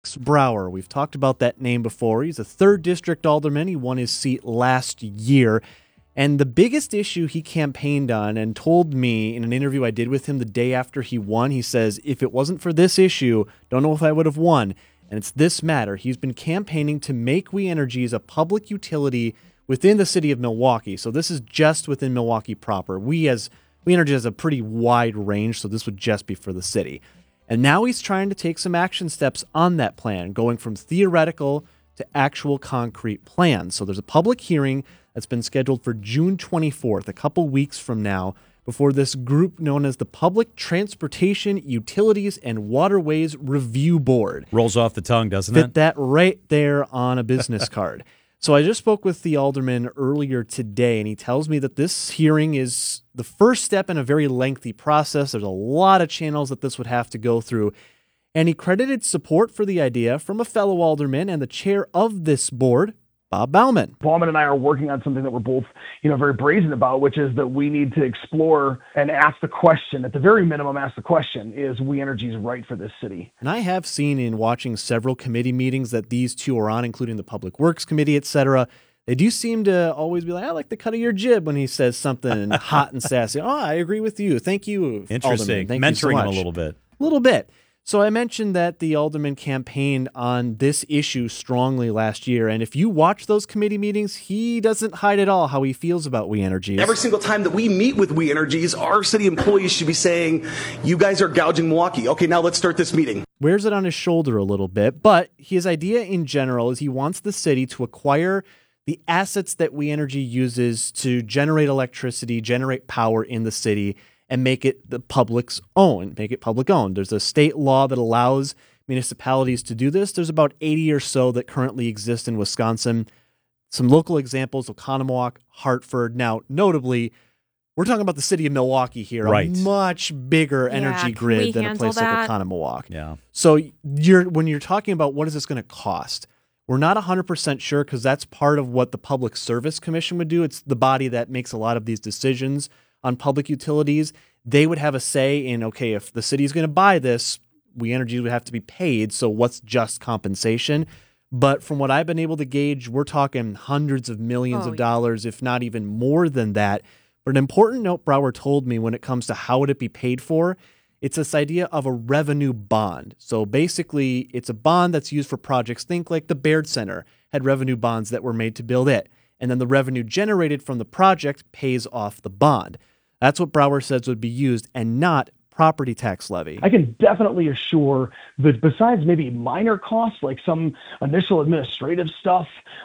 Brower. We've talked about that name before. He's a 3rd District Alderman. He won his seat last year. And the biggest issue he campaigned on and told me in an interview I did with him the day after he won, he says, if it wasn't for this issue, don't know if I would have won. And it's this matter. He's been campaigning to make We Energies a public utility within the city of Milwaukee. So this is just within Milwaukee proper. We Energy has a pretty wide range, so this would just be for the city. And now he's trying to take some action steps on that plan, going from theoretical to actual concrete plans. So there's a public hearing that's been scheduled for June 24th, a couple weeks from now, before this group known as the Public Transportation, Utilities, and Waterways Review Board. Rolls off the tongue, doesn't it? Fit that right there on a business card. So I just spoke with the alderman earlier today, and he tells me that this hearing is the first step in a very lengthy process. There's a lot of channels that this would have to go through. And he credited support for the idea from a fellow alderman and the chair of this board, Bob Bauman. Bauman and I are working on something that we're both, very brazen about, which is that we need to explore and ask the question, at the very minimum, ask the question, is We Energies right for this city? And I have seen in watching several committee meetings that these two are on, including the Public Works Committee, et cetera. They do seem to always be like, I like the cut of your jib when he says something hot and sassy. Oh, I agree with you. Thank you, Interesting. Alderman. Thank Mentoring you so him much. a little bit. A little bit. So I mentioned that the alderman campaigned on this issue strongly last year, and if you watch those committee meetings, he doesn't hide at all how he feels about We Energies. Every single time that we meet with We Energies, our city employees should be saying, you guys are gouging Milwaukee. Okay, now let's start this meeting. Wears it on his shoulder a little bit, but his idea in general is he wants the city to acquire the assets that We Energy uses to generate electricity, generate power in the city, and make it the public's own, make it public owned. There's a state law that allows municipalities to do this. There's about 80 or so that currently exist in Wisconsin. Some local examples, Oconomowoc, Hartford. Now, notably, we're talking about the city of Milwaukee here, right. A much bigger energy grid than a place like Oconomowoc. Yeah. So when you're talking about what is this going to cost, we're not 100% sure because that's part of what the Public Service Commission would do. It's the body that makes a lot of these decisions on public utilities. They would have a say in, okay, if the city's going to buy this, We Energy would have to be paid. So what's just compensation? But from what I've been able to gauge, we're talking hundreds of millions of dollars, if not even more than that. But an important note Brower told me when it comes to how would it be paid for, it's this idea of a revenue bond. So basically, it's a bond that's used for projects. Think like the Baird Center had revenue bonds that were made to build it. And then the revenue generated from the project pays off the bond. That's what Brower says would be used and not property tax levy. I can definitely assure that besides maybe minor costs, like some initial administrative stuff,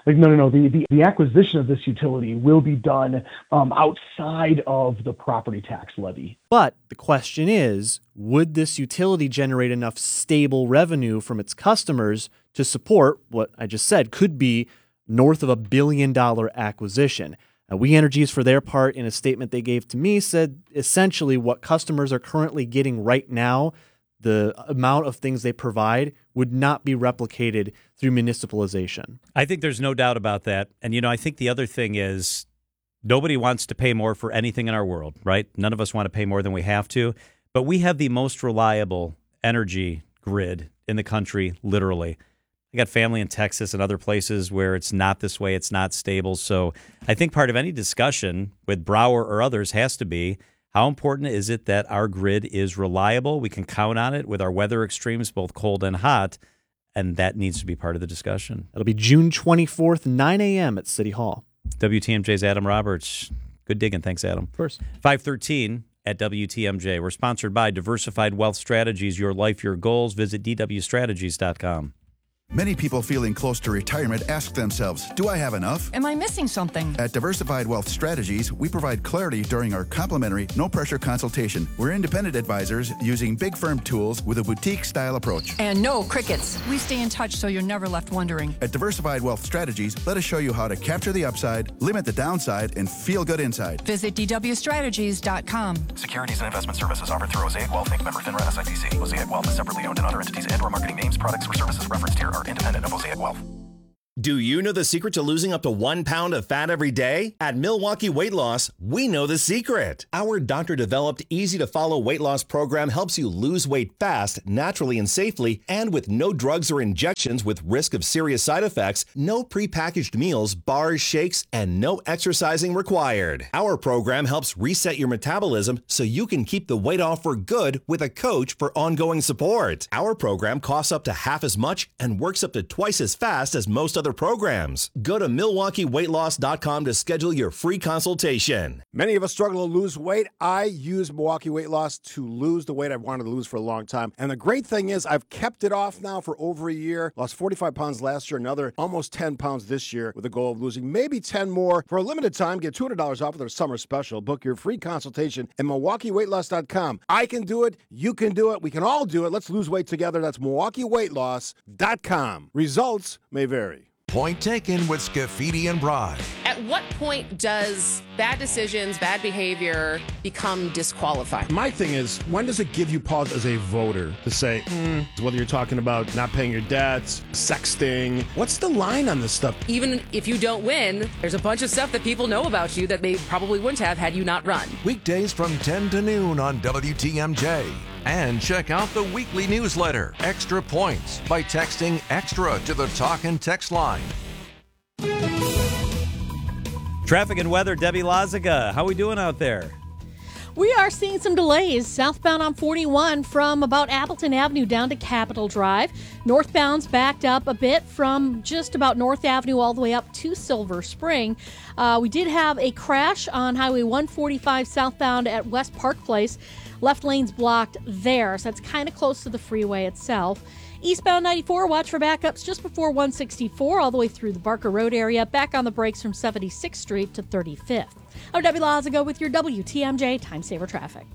the acquisition of this utility will be done outside of the property tax levy. But the question is, would this utility generate enough stable revenue from its customers to support what I just said could be north of $1 billion acquisition? We Energies, for their part, in a statement they gave to me, said essentially what customers are currently getting right now, the amount of things they provide, would not be replicated through municipalization. I think there's no doubt about that. And, I think the other thing is nobody wants to pay more for anything in our world, right? None of us want to pay more than we have to. But we have the most reliable energy grid in the country, literally. I got family in Texas and other places where it's not this way, it's not stable. So I think part of any discussion with Brower or others has to be, how important is it that our grid is reliable? We can count on it with our weather extremes, both cold and hot, and that needs to be part of the discussion. It'll be June 24th, 9 a.m. at City Hall. WTMJ's Adam Roberts. Good digging. Thanks, Adam. Of course. 5:13 at WTMJ. We're sponsored by Diversified Wealth Strategies. Your life, your goals. Visit dwstrategies.com. Many people feeling close to retirement ask themselves, do I have enough? Am I missing something? At Diversified Wealth Strategies, we provide clarity during our complimentary, no-pressure consultation. We're independent advisors using big firm tools with a boutique-style approach. And no crickets. We stay in touch so you're never left wondering. At Diversified Wealth Strategies, let us show you how to capture the upside, limit the downside, and feel good inside. Visit dwstrategies.com. Securities and investment services offered through Mosaic Wealth Inc. Member FINRA SIPC. Mosaic Wealth is separately owned, and other entities and/or marketing names, products, or services referenced here are independent of Mosaic Wealth. Do you know the secret to losing up to 1 pound of fat every day? At Milwaukee Weight Loss, we know the secret. Our doctor-developed, easy-to-follow weight loss program helps you lose weight fast, naturally and safely, and with no drugs or injections with risk of serious side effects, no prepackaged meals, bars, shakes, and no exercising required. Our program helps reset your metabolism so you can keep the weight off for good with a coach for ongoing support. Our program costs up to half as much and works up to twice as fast as most other programs. Go to MilwaukeeWeightLoss.com to schedule your free consultation. Many of us struggle to lose weight. I use Milwaukee Weight Loss to lose the weight I've wanted to lose for a long time. And the great thing is I've kept it off now for over a year. Lost 45 pounds last year, another almost 10 pounds this year with a goal of losing maybe 10 more. For a limited time, get $200 off with their summer special. Book your free consultation at MilwaukeeWeightLoss.com. I can do it. You can do it. We can all do it. Let's lose weight together. That's MilwaukeeWeightLoss.com. Results may vary. Point taken with Scafidi and Bry. At what point does bad decisions, bad behavior become disqualifying? My thing is, when does it give you pause as a voter to say, whether you're talking about not paying your debts, sexting, what's the line on this stuff? Even if you don't win, there's a bunch of stuff that people know about you that they probably wouldn't have had you not run. Weekdays from 10 to noon on WTMJ. And check out the weekly newsletter, Extra Points, by texting EXTRA to the Talk and Text line. Traffic and weather, Debbie Lazaga. How we doing out there? We are seeing some delays southbound on 41 from about Appleton Avenue down to Capitol Drive. Northbound's backed up a bit from just about North Avenue all the way up to Silver Spring. We did have a crash on Highway 145 southbound at West Park Place. Left lane's blocked there, so it's kind of close to the freeway itself. Eastbound 94, watch for backups just before 164 all the way through the Barker Road area. Back on the brakes from 76th Street to 35th. I'm Debbie Lazago with your WTMJ Time Saver Traffic.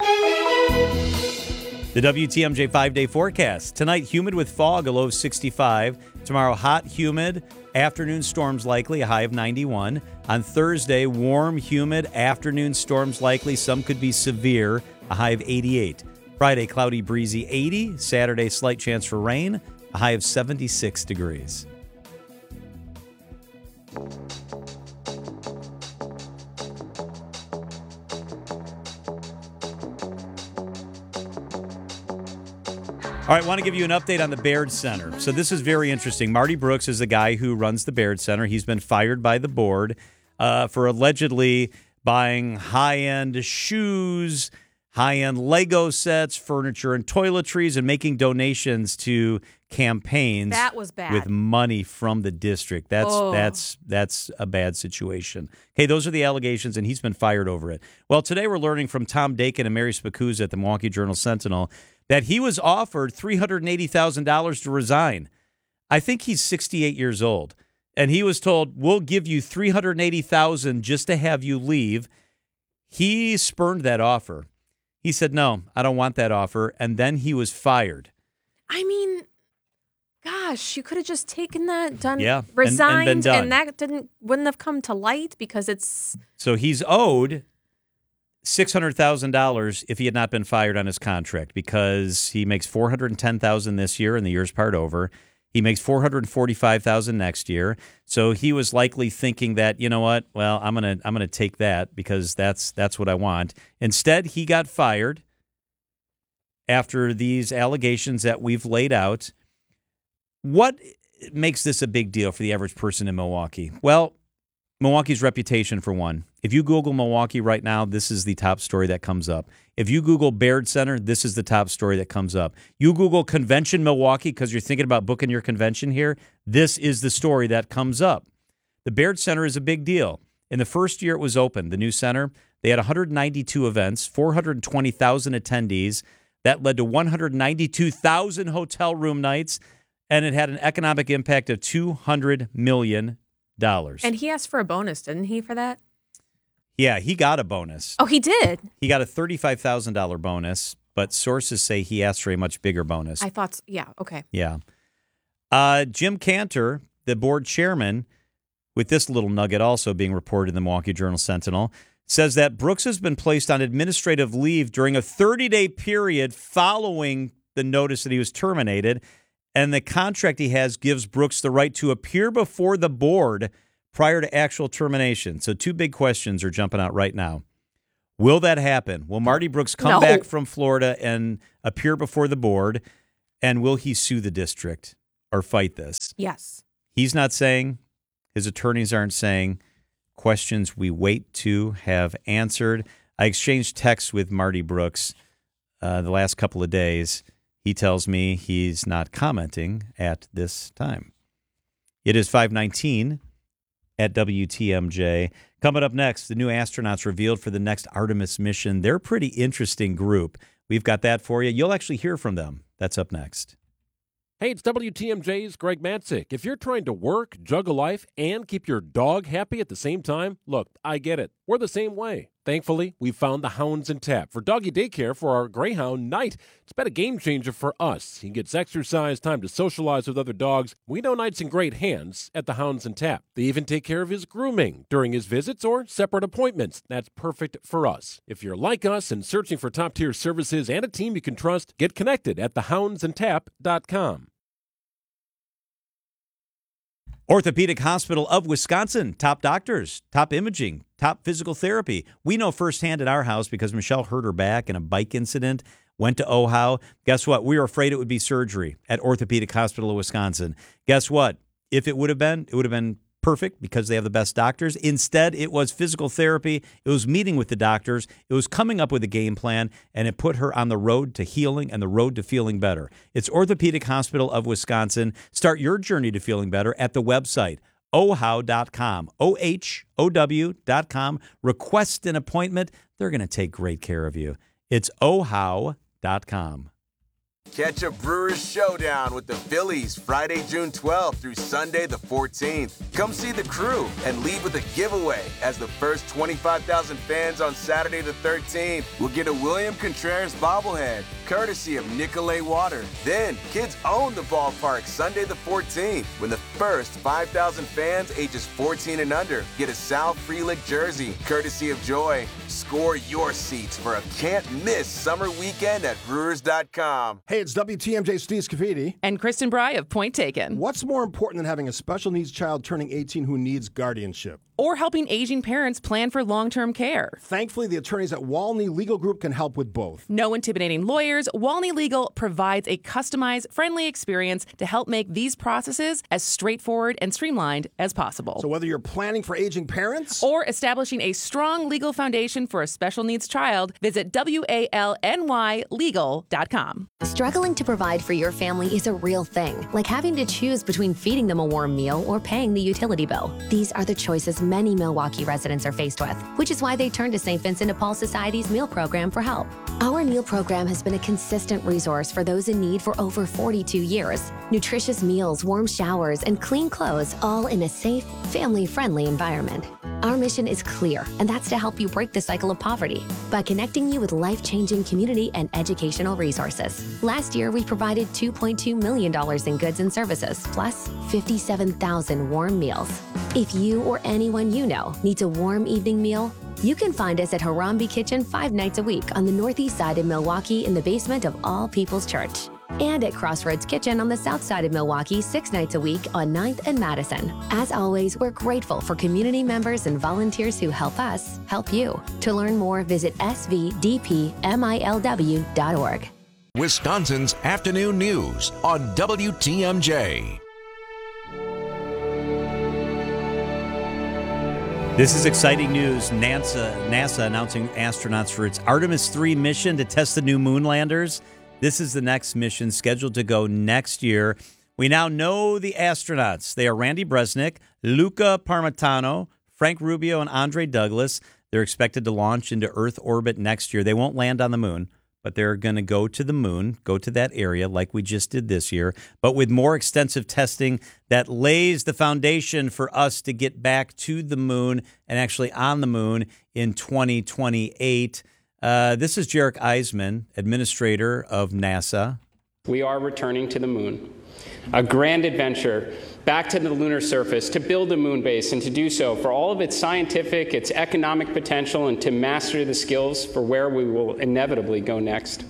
The WTMJ 5-day forecast. Tonight, humid with fog, a low of 65. Tomorrow, hot, humid. Afternoon storms likely, a high of 91. On Thursday, warm, humid. Afternoon storms likely. Some could be severe, a high of 88. Friday, cloudy, breezy, 80. Saturday, slight chance for rain, a high of 76 degrees. All right, I want to give you an update on the Baird Center. So this is very interesting. Marty Brooks is the guy who runs the Baird Center. He's been fired by the board for allegedly buying high-end shoes, high-end Lego sets, furniture, and toiletries, and making donations to campaigns. That was bad. With money from the district. That's a bad situation. Okay, those are the allegations, and he's been fired over it. Well, today we're learning from Tom Dakin and Mary Spacuzza at the Milwaukee Journal-Sentinel that he was offered $380,000 to resign. I think he's 68 years old. And he was told, we'll give you $380,000 just to have you leave. He spurned that offer. He said, no, I don't want that offer. And then he was fired. I mean, gosh, you could have just taken that, and resigned, been done. and that wouldn't have come to light because it's... So he's owed $600,000 if he had not been fired on his contract, because he makes $410,000 this year and the year's part over. He makes $445,000 next year. So he was likely thinking that, you know what? Well, I'm gonna take that because that's what I want. Instead, he got fired after these allegations that we've laid out. What makes this a big deal for the average person in Milwaukee? Well, Milwaukee's reputation, for one. If you Google Milwaukee right now, this is the top story that comes up. If you Google Baird Center, this is the top story that comes up. You Google Convention Milwaukee because you're thinking about booking your convention here, this is the story that comes up. The Baird Center is a big deal. In the first year it was open, the new center, they had 192 events, 420,000 attendees. That led to 192,000 hotel room nights, and it had an economic impact of $200 million. And he asked for a bonus, didn't he, for that? Yeah, he got a bonus. Oh, he did? He got a $35,000 bonus, but sources say he asked for a much bigger bonus. I thought, yeah, okay. Yeah. Jim Cantor, the board chairman, with this little nugget also being reported in the Milwaukee Journal-Sentinel, says that Brooks has been placed on administrative leave during a 30-day period following the notice that he was terminated. And the contract he has gives Brooks the right to appear before the board prior to actual termination. So 2 big questions are jumping out right now. Will that happen? Will Marty Brooks come back from Florida and appear before the board? And will he sue the district or fight this? Yes. He's not saying. His attorneys aren't saying. Questions we wait to have answered. I exchanged texts with Marty Brooks the last couple of days. He tells me he's not commenting at this time. It is 5:19 at WTMJ. Coming up next, the new astronauts revealed for the next Artemis mission. They're a pretty interesting group. We've got that for you. You'll actually hear from them. That's up next. Hey, it's WTMJ's Greg Matzik. If you're trying to work, juggle life, and keep your dog happy at the same time, look, I get it. We're the same way. Thankfully, we found the Hounds and Tap for doggy daycare for our Greyhound, Knight. It's been a game changer for us. He gets exercise, time to socialize with other dogs. We know Knight's in great hands at the Hounds and Tap. They even take care of his grooming during his visits or separate appointments. That's perfect for us. If you're like us and searching for top-tier services and a team you can trust, get connected at thehoundsandtap.com. Orthopedic Hospital of Wisconsin, top doctors, top imaging, top physical therapy. We know firsthand at our house because Michelle hurt her back in a bike incident, went to OHIO. Guess what? We were afraid it would be surgery at Orthopedic Hospital of Wisconsin. Guess what? If it would have been perfect because they have the best doctors. Instead, it was physical therapy. It was meeting with the doctors. It was coming up with a game plan, and it put her on the road to healing and the road to feeling better. It's Orthopedic Hospital of Wisconsin. Start your journey to feeling better at the website, OHOW.com, OHOW.com. Request an appointment. They're going to take great care of you. It's OHOW.com. Catch a Brewers showdown with the Phillies Friday, June 12th through Sunday, the 14th. Come see the crew and leave with a giveaway as the first 25,000 fans on Saturday, the 13th will get a William Contreras bobblehead, courtesy of Nicolay Water. Then, kids own the ballpark Sunday, the 14th, when the first 5,000 fans ages 14 and under get a Sal Frelick jersey, courtesy of Joy. Score your seats for a can't-miss summer weekend at Brewers.com. Hey, it's WTMJ Steve Scafidi. And Kristen Bry of Point Taken. What's more important than having a special needs child turning 18 who needs guardianship? Or helping aging parents plan for long-term care. Thankfully, the attorneys at Walney Legal Group can help with both. No intimidating lawyers, Walney Legal provides a customized, friendly experience to help make these processes as straightforward and streamlined as possible. So whether you're planning for aging parents or establishing a strong legal foundation for a special needs child, visit WALNYlegal.com. Struggling to provide for your family is a real thing, like having to choose between feeding them a warm meal or paying the utility bill. These are the choices many Milwaukee residents are faced with, which is why they turn to St. Vincent de Paul Society's meal program for help. Our meal program has been a consistent resource for those in need for over 42 years. Nutritious meals, warm showers, and clean clothes, all in a safe, family-friendly environment. Our mission is clear, and that's to help you break the cycle of poverty by connecting you with life-changing community and educational resources. Last year, we provided $2.2 million in goods and services, plus 57,000 warm meals. If you or anyone you know needs a warm evening meal, you can find us at Harambe Kitchen 5 nights a week on the northeast side of Milwaukee in the basement of All People's Church. And at Crossroads Kitchen on the south side of Milwaukee 6 nights a week on 9th and Madison. As always, we're grateful for community members and volunteers who help us help you. To learn more, visit svdpmilw.org. Wisconsin's Afternoon News on WTMJ. This is exciting news. NASA announcing astronauts for its Artemis 3 mission to test the new moon landers. This is the next mission scheduled to go next year. We now know the astronauts. They are Randy Bresnik, Luca Parmitano, Frank Rubio, and Andre Douglas. They're expected to launch into Earth orbit next year. They won't land on the moon, but they're going to go to the moon, go to that area like we just did this year, but with more extensive testing that lays the foundation for us to get back to the moon and actually on the moon in 2028. This is Jarek Eisman, administrator of NASA. We are returning to the moon, a grand adventure back to the lunar surface to build a moon base, and to do so for all of its scientific, its economic potential, and to master the skills for where we will inevitably go next.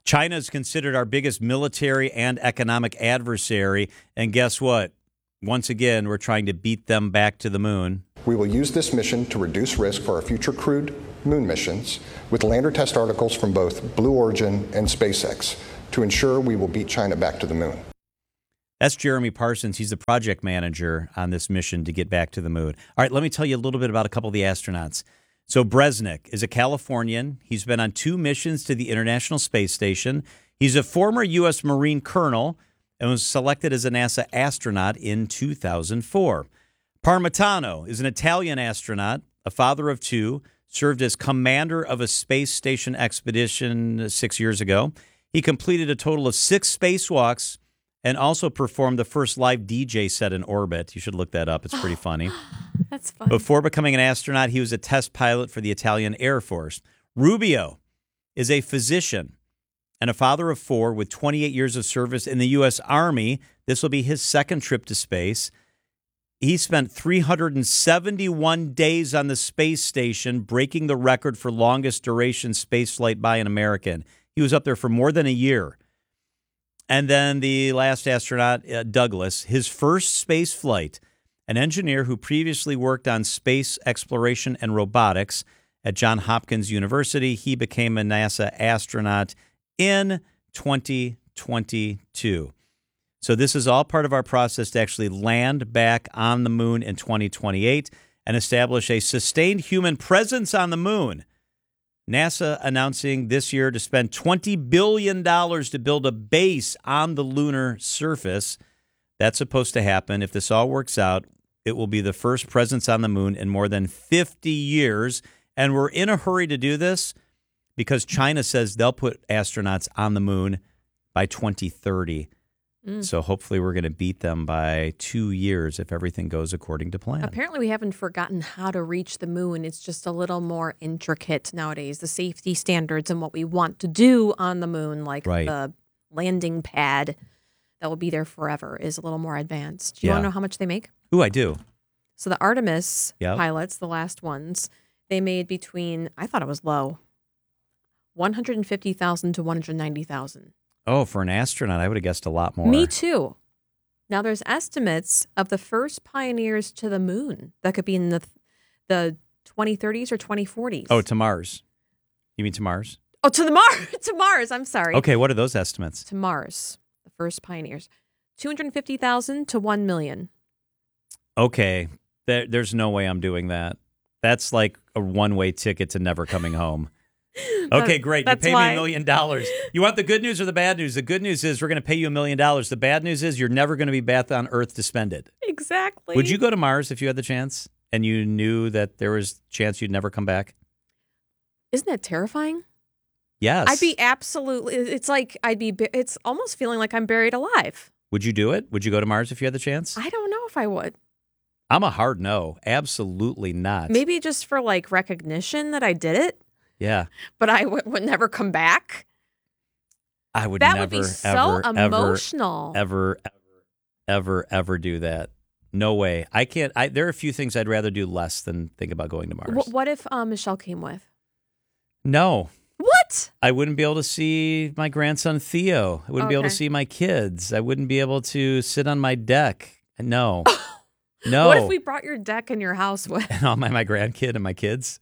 China is considered our biggest military and economic adversary. And guess what? Once again, we're trying to beat them back to the moon. We will use this mission to reduce risk for our future crewed moon missions with lander test articles from both Blue Origin and SpaceX to ensure we will beat China back to the moon. That's Jeremy Parsons. He's the project manager on this mission to get back to the moon. All right, let me tell you a little bit about a couple of the astronauts. So Bresnik is a Californian. He's been on 2 missions to the International Space Station. He's a former U.S. Marine colonel and was selected as a NASA astronaut in 2004. Parmitano is an Italian astronaut, a father of 2, served as commander of a space station expedition 6 years ago. He completed a total of 6 spacewalks and also performed the first live DJ set in orbit. You should look that up. It's pretty funny. That's fun. Before becoming an astronaut, he was a test pilot for the Italian Air Force. Rubio is a physician and a father of 4 with 28 years of service in the U.S. Army. This will be his second trip to space. He spent 371 days on the space station, breaking the record for longest duration space flight by an American. He was up there for more than a year. And then the last astronaut, Douglas, his first space flight, an engineer who previously worked on space exploration and robotics at Johns Hopkins University. He became a NASA astronaut in 2022. So this is all part of our process to actually land back on the moon in 2028 and establish a sustained human presence on the moon. NASA announcing this year to spend $20 billion to build a base on the lunar surface. That's supposed to happen. If this all works out, it will be the first presence on the moon in more than 50 years. And we're in a hurry to do this because China says they'll put astronauts on the moon by 2030. So hopefully we're going to beat them by 2 years if everything goes according to plan. Apparently we haven't forgotten how to reach the moon. It's just a little more intricate nowadays. The safety standards and what we want to do on the moon, like the landing pad that will be there forever, is a little more advanced. Do you want to know how much they make? Ooh, I do. So the Artemis pilots, the last ones, they made between, I thought it was low, $150,000 to $190,000. Oh, for an astronaut, I would have guessed a lot more. Me too. Now, there's estimates of the first pioneers to the moon that could be in the 2030s or 2040s. Oh, to Mars. You mean to Mars? Oh, to the Mars. To Mars. I'm sorry. Okay, what are those estimates? To Mars, the first pioneers. 250,000 to 1 million. Okay, there's no way I'm doing that. That's like a one-way ticket to never coming home. Okay, great. You pay me $1 million. You want the good news or the bad news? The good news is we're going to pay you $1 million. The bad news is you're never going to be back on Earth to spend it. Exactly. Would you go to Mars if you had the chance and you knew that there was a chance you'd never come back? Isn't that terrifying? Yes. I'd be absolutely, it's like it's almost feeling like I'm buried alive. Would you do it? Would you go to Mars if you had the chance? I don't know if I would. I'm a hard no. Absolutely not. Maybe just for like recognition that I did it. Yeah. But I would never come back. I would that never, would be so emotional. Ever do that. No way. I can't. There are a few things I'd rather do less than think about going to Mars. What if Michelle came with? No. What? I wouldn't be able to see my grandson Theo. I wouldn't be able to see my kids. I wouldn't be able to sit on my deck. No. No. What if we brought your deck in your house with? And all my grandkid and my kids?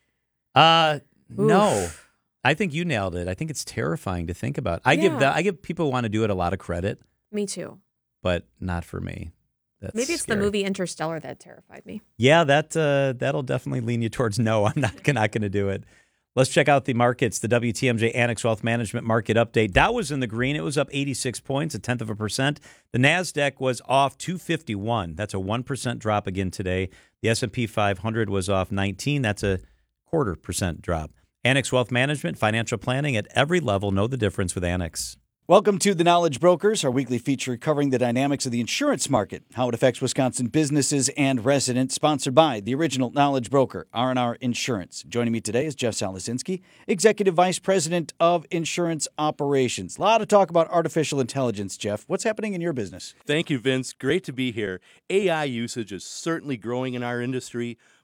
No. I think you nailed it. I think it's terrifying to think about. I give people who want to do it a lot of credit. Me too. But not for me. That's Maybe it's scary. the movie Interstellar that terrified me. Yeah, that'll definitely lean you towards no. I'm not going to do it. Let's check out the markets. The WTMJ Annex Wealth Management Market Update. Dow was in the green. It was up 86 points, 0.1%. The NASDAQ was off 251. That's a 1% drop again today. The S&P 500 was off 19. That's a 0.25% drop. Annex Wealth Management, financial planning at every level. Know the difference with Annex. Welcome to The Knowledge Brokers, our weekly feature covering the dynamics of the insurance market, how it affects Wisconsin businesses and residents, sponsored by the original Knowledge Broker, R&R Insurance. Joining me today is Jeff Salasinski, Executive Vice President of Insurance Operations. A lot of talk about artificial intelligence, Jeff. What's happening in your business? Thank you, Vince. Great to be here. AI usage is certainly growing in our industry,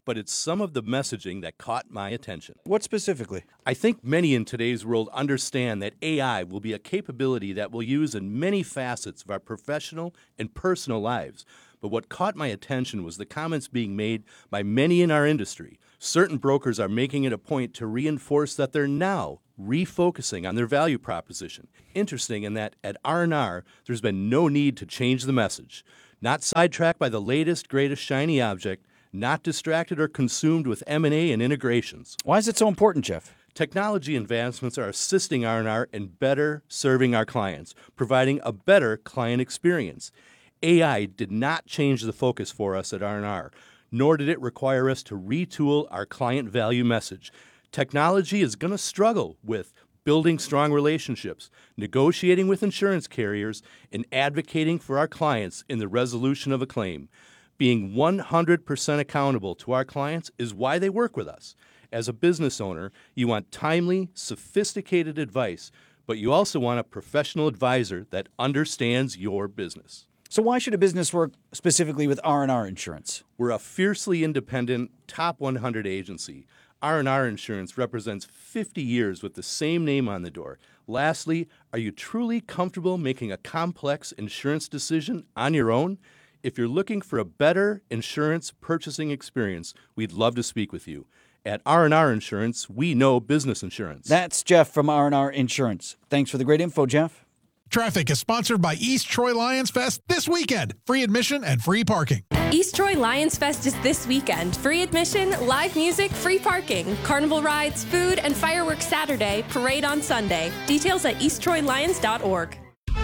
but it's some of the messaging that caught my attention. What specifically? I think many in today's world understand that AI will be a capability that we'll use in many facets of our professional and personal lives. But what caught my attention was the comments being made by many in our industry. Certain brokers are making it a point to reinforce that they're now refocusing on their value proposition. Interesting in that at R&R, there's been no need to change the message. Not sidetracked by the latest, greatest shiny object, not distracted or consumed with M&A and integrations. Why is it so important, Jeff? Technology advancements are assisting R&R in better serving our clients, providing a better client experience. AI did not change the focus for us at R&R, nor did it require us to retool our client value message. Technology is going to struggle with building strong relationships, negotiating with insurance carriers, and advocating for our clients in the resolution of a claim. Being 100% accountable to our clients is why they work with us. As a business owner, you want timely, sophisticated advice, but you also want a professional advisor that understands your business. So why should a business work specifically with R&R Insurance? We're a fiercely independent, top 100 agency. R&R Insurance represents 50 years with the same name on the door. Lastly, are you truly comfortable making a complex insurance decision on your own? If you're looking for a better insurance purchasing experience, we'd love to speak with you. At R&R Insurance, we know business insurance. That's Jeff from R&R Insurance. Thanks for the great info, Jeff. Traffic is sponsored by East Troy Lions Fest this weekend. Free admission and free parking. East Troy Lions Fest is this weekend. Free admission, live music, free parking. Carnival rides, food, and fireworks Saturday, parade on Sunday. Details at easttroylions.org.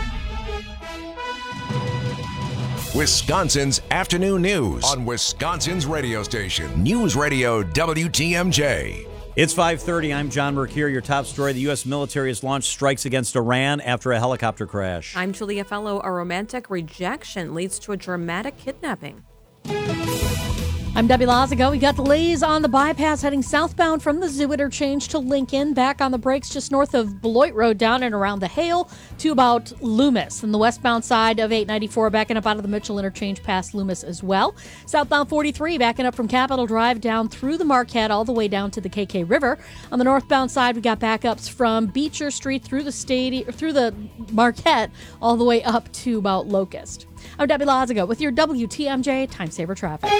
Wisconsin's afternoon news on Wisconsin's radio station, News Radio WTMJ. It's 5:30. I'm John Mercure. Your top story: the U.S. military has launched strikes against Iran after a helicopter crash. I'm Julia Fellow. A romantic rejection leads to a dramatic kidnapping. I'm Debbie Lazago. We got delays on the bypass heading southbound from the Zoo interchange to Lincoln. Back on the brakes just north of Beloit Road down and around the Hale to about Loomis. And the westbound side of 894 backing up out of the Mitchell interchange past Loomis as well. Southbound 43 backing up from Capitol Drive down through the Marquette all the way down to the KK River. On the northbound side, we got backups from Beecher Street through the Marquette all the way up to about Locust. I'm Debbie Lazago with your WTMJ Time Saver Traffic.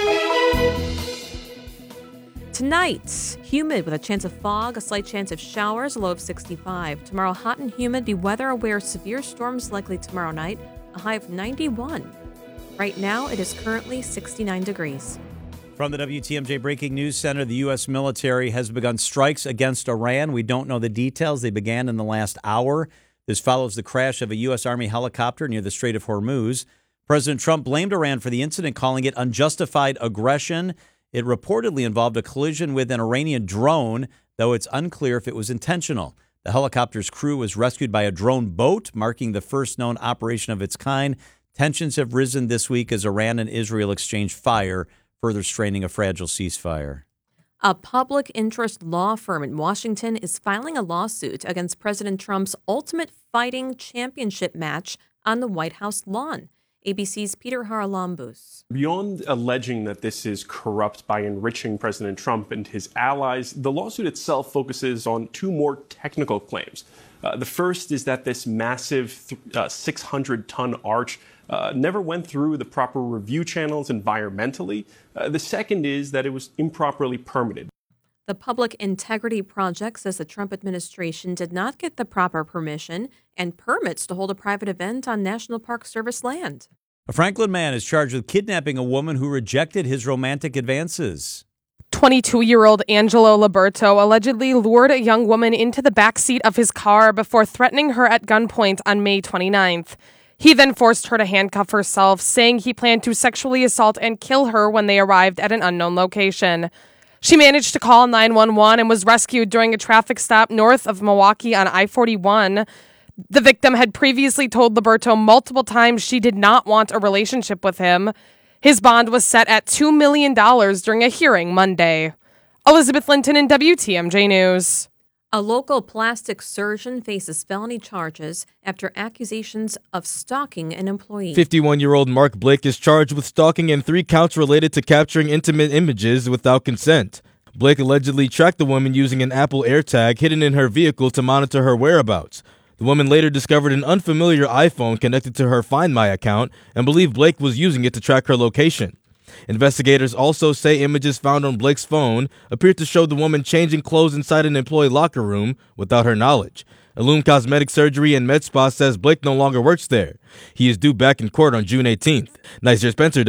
Tonight, humid with a chance of fog, a slight chance of showers, a low of 65. Tomorrow, hot and humid. Be weather aware. Severe storms likely tomorrow night, a high of 91. Right now, it is currently 69 degrees. From the WTMJ Breaking News Center, the U.S. military has begun strikes against Iran. We don't know the details. They began in the last hour. This follows the crash of a U.S. Army helicopter near the Strait of Hormuz. President Trump blamed Iran for the incident, calling it unjustified aggression. It reportedly involved a collision with an Iranian drone, though it's unclear if it was intentional. The helicopter's crew was rescued by a drone boat, marking the first known operation of its kind. Tensions have risen this week as Iran and Israel exchange fire, further straining a fragile ceasefire. A public interest law firm in Washington is filing a lawsuit against President Trump's Ultimate Fighting Championship match on the White House lawn. ABC's Peter Haralambous. Beyond alleging that this is corrupt by enriching President Trump and his allies, the lawsuit itself focuses on two more technical claims. The first is that this massive 600-ton arch never went through the proper review channels environmentally. The second is that it was improperly permitted. The Public Integrity Project says the Trump administration did not get the proper permission and permits to hold a private event on National Park Service land. A Franklin man is charged with kidnapping a woman who rejected his romantic advances. 22-year-old Angelo Liberto allegedly lured a young woman into the backseat of his car before threatening her at gunpoint on May 29th. He then forced her to handcuff herself, saying he planned to sexually assault and kill her when they arrived at an unknown location. She managed to call 911 and was rescued during a traffic stop north of Milwaukee on I-41. The victim had previously told Liberto multiple times she did not want a relationship with him. His bond was set at $2 million during a hearing Monday. Elizabeth Linton in WTMJ News. A local plastic surgeon faces felony charges after accusations of stalking an employee. 51-year-old Mark Blake is charged with stalking and 3 counts related to capturing intimate images without consent. Blake allegedly tracked the woman using an Apple AirTag hidden in her vehicle to monitor her whereabouts. The woman later discovered an unfamiliar iPhone connected to her Find My account and believed Blake was using it to track her location. Investigators also say images found on Blake's phone appeared to show the woman changing clothes inside an employee locker room without her knowledge. Illume Cosmetic Surgery and Med Spa says Blake no longer works there. He is due back in court on June 18th. Nicer Spencer,